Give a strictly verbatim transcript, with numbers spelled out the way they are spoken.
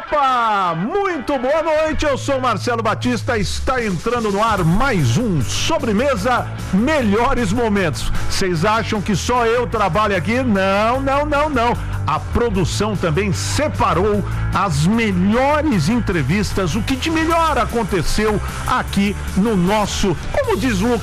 Opa! Muito boa noite, eu sou Marcelo Batista, está entrando no ar mais um Sobremesa Melhores Momentos. Vocês acham que só eu trabalho aqui? Não, não, não, não. A produção também separou as melhores entrevistas, o que de melhor aconteceu aqui no nosso, como diz o